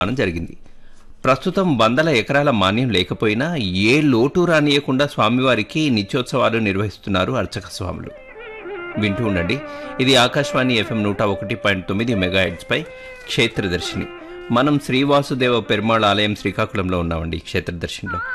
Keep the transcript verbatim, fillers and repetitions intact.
నిర్మాణం జరిగింది. ప్రస్తుతం వందల ఎకరాల మాన్యం లేకపోయినా ఏ లోటు రానియకుండా స్వామివారికి నిత్యోత్సవాలు నిర్వహిస్తున్నారు అర్చక స్వాములు. వింటూ ఉండండి. ఇది ఆకాశవాణి ఎఫ్ఎం నూట ఒకటి పాయింట్ తొమ్మిది మెగాహెర్ట్జ్పై క్షేత్రదర్శిని. మనం శ్రీవాసుదేవ పెరుమాళ్ ఆలయం శ్రీకాకుళంలో ఉన్నామండి. క్షేత్రదర్శినిలో